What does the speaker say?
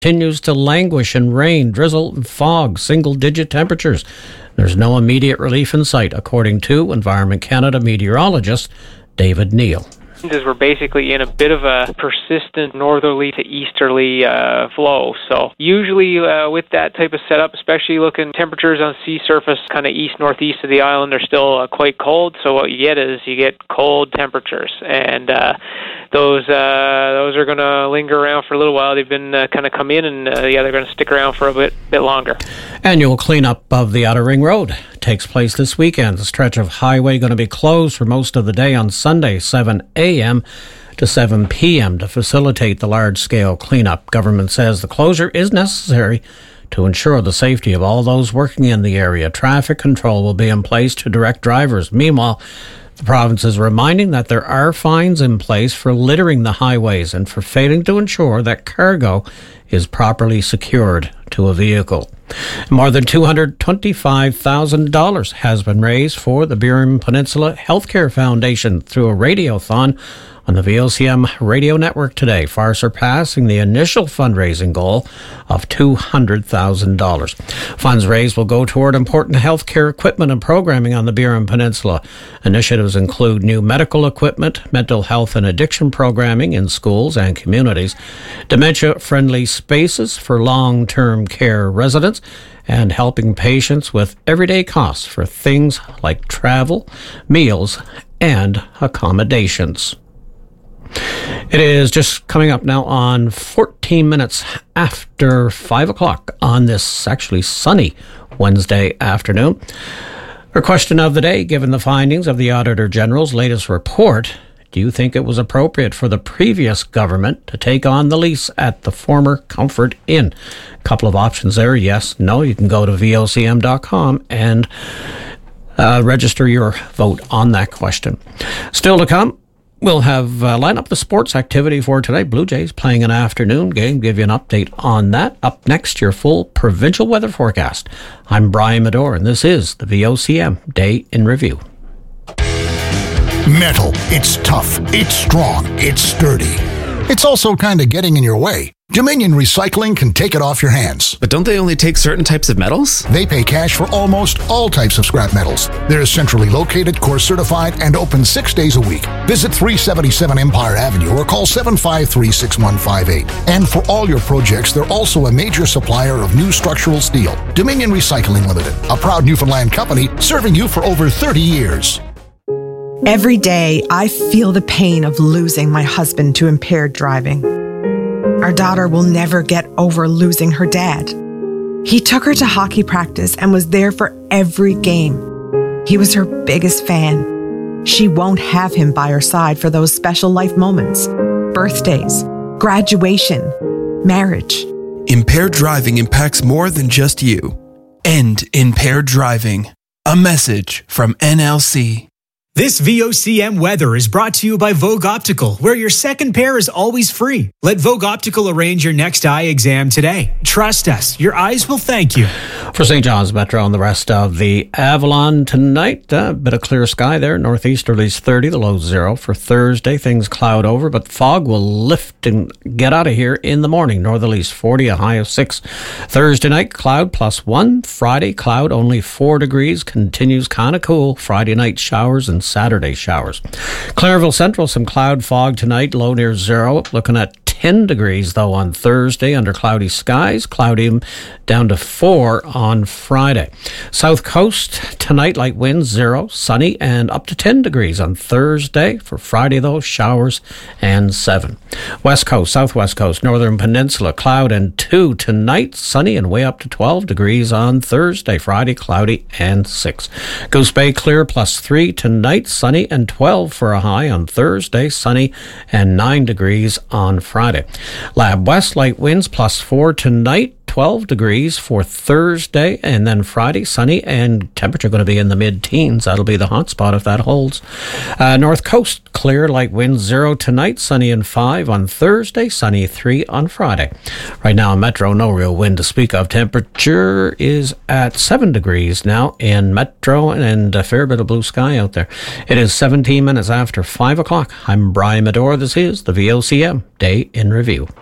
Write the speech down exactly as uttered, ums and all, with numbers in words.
continues to languish in rain, drizzle, and fog, single-digit temperatures. There's no immediate relief in sight, according to Environment Canada meteorologist David Neal. Is we're basically in a bit of a persistent northerly to easterly uh, flow. So usually uh, with that type of setup, especially looking temperatures on sea surface kind of east-northeast of the island, they're still uh, quite cold. So what you get is you get cold temperatures. And uh, those uh, those are going to linger around for a little while. They've been uh, kind of come in and uh, yeah, they're going to stick around for a bit, bit longer. Annual cleanup of the Outer Ring Road takes place this weekend. The stretch of highway going to be closed for most of the day on Sunday, seven a.m. to seven p.m. to facilitate the large-scale cleanup. Government says the closure is necessary to ensure the safety of all those working in the area. Traffic control will be in place to direct drivers. Meanwhile, the province is reminding that there are fines in place for littering the highways and for failing to ensure that cargo is properly secured to a vehicle. More than two hundred twenty-five thousand dollars has been raised for the Burin Peninsula Healthcare Foundation through a radiothon on the V O C M radio network today, far surpassing the initial fundraising goal of two hundred thousand dollars. Funds raised will go toward important healthcare equipment and programming on the Burin Peninsula. Initiatives include new medical equipment, mental health and addiction programming in schools and communities, dementia-friendly spaces for long-term care residents, and helping patients with everyday costs for things like travel, meals, and accommodations. It is just coming up now on fourteen minutes after five o'clock on this actually sunny Wednesday afternoon. Our question of the day, given the findings of the Auditor General's latest report, do you think it was appropriate for the previous government to take on the lease at the former Comfort Inn? A couple of options there, yes, no. You can go to V O C M dot com and uh, register your vote on that question. Still to come, we'll have uh, line up the sports activity for today. Blue Jays playing an afternoon game. Give you an update on that. Up next, your full provincial weather forecast. I'm Brian Medore, and this is the V O C M Day in Review. Metal. It's tough. It's strong. It's sturdy. It's also kind of getting in your way. Dominion Recycling can take it off your hands. But don't they only take certain types of metals? They pay cash for almost all types of scrap metals. They're centrally located, course certified, and open six days a week. Visit three seventy-seven Empire Avenue or call seven five three, six one five eight. And for all your projects, they're also a major supplier of new structural steel. Dominion Recycling Limited, a proud Newfoundland company serving you for over thirty years. Every day, I feel the pain of losing my husband to impaired driving. Our daughter will never get over losing her dad. He took her to hockey practice and was there for every game. He was her biggest fan. She won't have him by her side for those special life moments, birthdays, graduation, marriage. Impaired driving impacts more than just you. End impaired driving. A message from N L C. This V O C M weather is brought to you by Vogue Optical, where your second pair is always free. Let Vogue Optical arrange your next eye exam today. Trust us, your eyes will thank you. For Saint John's Metro and the rest of the Avalon tonight, a bit of clear sky there. Northeasterlies thirty, the low zero. For Thursday, things cloud over, but fog will lift and get out of here in the morning. Northerlies forty, a high of six. Thursday night, cloud plus one. Friday, cloud only four degrees. Continues kind of cool. Friday night, showers and Saturday showers. Clairville Central, some cloud fog tonight, low near zero. Looking at ten degrees, though, on Thursday under cloudy skies. Cloudy down to four on Friday. South Coast, tonight, light winds, zero. Sunny and up to ten degrees on Thursday. For Friday, though, showers and seven. West Coast, Southwest Coast, Northern Peninsula, cloud and two tonight. Sunny and way up to twelve degrees on Thursday. Friday, cloudy and six. Goose Bay, clear, plus three tonight. Sunny and twelve for a high on Thursday. Sunny and nine degrees on Friday. Lab West, light winds, plus four tonight. twelve degrees for Thursday, and then Friday, sunny, and temperature going to be in the mid-teens. That'll be the hot spot if that holds. Uh, North Coast, clear, light winds, zero tonight, sunny and five on Thursday, sunny three on Friday. Right now in Metro, no real wind to speak of. Temperature is at seven degrees now in Metro, and a fair bit of blue sky out there. It is seventeen minutes after five o'clock. I'm Brian Medore. This is the V O C M Day in Review.